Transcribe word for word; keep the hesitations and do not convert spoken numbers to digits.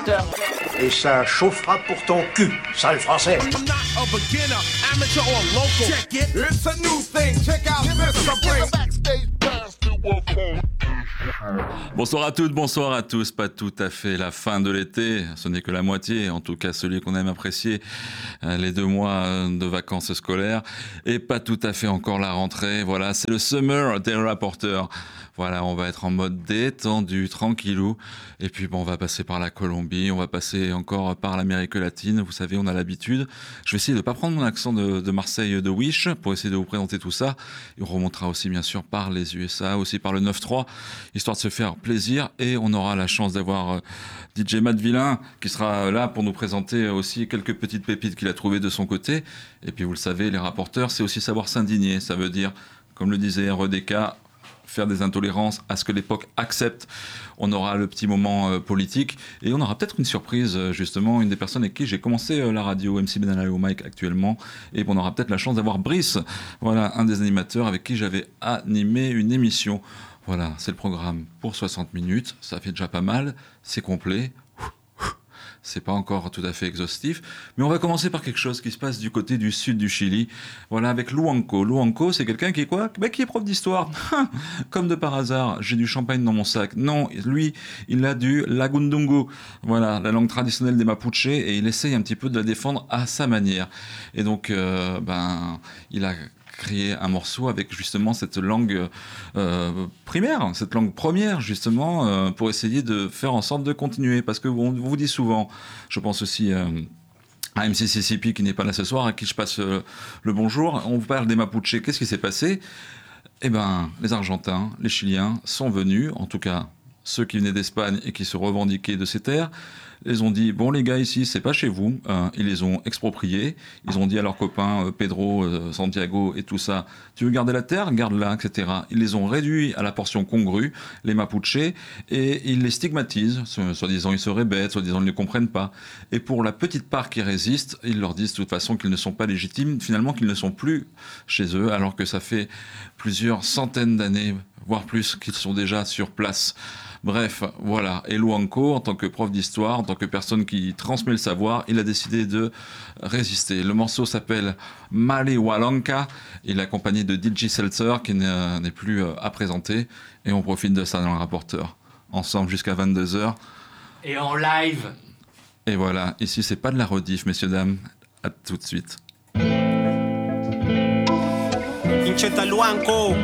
Et ça chauffera pour ton cul, sale français. Bonsoir à toutes, bonsoir à tous. Pas tout à fait la fin de l'été, ce n'est que la moitié, en tout cas celui qu'on aime apprécier, les deux mois de vacances scolaires, et pas tout à fait encore la rentrée. Voilà, c'est le Summer des rapporteurs. Voilà, on va être en mode détendu, tranquillou. Et puis bon, on va passer par la Colombie, on va passer encore par l'Amérique latine. Vous savez, on a l'habitude. Je vais essayer de ne pas prendre mon accent de, de Marseille de Wish pour essayer de vous présenter tout ça. Et on remontera aussi bien sûr par les U S A, aussi par le neuf trois, histoire de se faire plaisir. Et on aura la chance d'avoir euh, D J Matt Villain qui sera là pour nous présenter aussi quelques petites pépites qu'il a trouvées de son côté. Et puis vous le savez, les rapporteurs, c'est aussi savoir s'indigner. Ça veut dire, comme le disait R E D K, faire des intolérances à ce que l'époque accepte. On aura le petit moment euh, politique et on aura peut-être une surprise, euh, justement, une des personnes avec qui j'ai commencé euh, la radio, M C Benalla au Mike actuellement, et on aura peut-être la chance d'avoir Brice, voilà, un des animateurs avec qui j'avais animé une émission. Voilà, c'est le programme pour soixante minutes, ça fait déjà pas mal, c'est complet. C'est pas encore tout à fait exhaustif, mais on va commencer par quelque chose qui se passe du côté du sud du Chili. Voilà, avec Luanco. Luanco, c'est quelqu'un qui est quoi ? Bah, qui est prof d'histoire. Comme de par hasard, j'ai du champagne dans mon sac. Non, lui, il a du lagundungu. Voilà, la langue traditionnelle des Mapuches, et il essaye un petit peu de la défendre à sa manière. Et donc, euh, ben, il a créer un morceau avec justement cette langue euh, primaire, cette langue première justement, euh, pour essayer de faire en sorte de continuer, parce que on vous dit souvent, je pense aussi euh, à M C C C P qui n'est pas là ce soir, à qui je passe euh, le bonjour, on vous parle des Mapuches, qu'est-ce qui s'est passé ? Eh ben, les Argentins, les Chiliens sont venus, en tout cas ceux qui venaient d'Espagne et qui se revendiquaient de ces terres, les ont dit, bon les gars ici, c'est pas chez vous, euh, ils les ont expropriés, ils ont dit à leurs copains euh, Pedro, euh, Santiago et tout ça, tu veux garder la terre, garde-la, et cetera. Ils les ont réduits à la portion congrue, les Mapuches, et ils les stigmatisent, soi-disant ils seraient bêtes, soi-disant ils ne comprennent pas. Et pour la petite part qui résiste, ils leur disent de toute façon qu'ils ne sont pas légitimes, finalement qu'ils ne sont plus chez eux, alors que ça fait plusieurs centaines d'années, voire plus, qu'ils sont déjà sur place. Bref, voilà. Et Luanco, en tant que prof d'histoire, en tant que personne qui transmet le savoir, il a décidé de résister. Le morceau s'appelle Malihualanca. Il est accompagné de D J Seltzer, qui n'est plus à présenter. Et on profite de ça dans le rapporteur. Ensemble jusqu'à vingt-deux heures. Et en live. Et voilà. Ici, c'est pas de la rediff, messieurs, dames. À tout de suite. Incetta Luanco.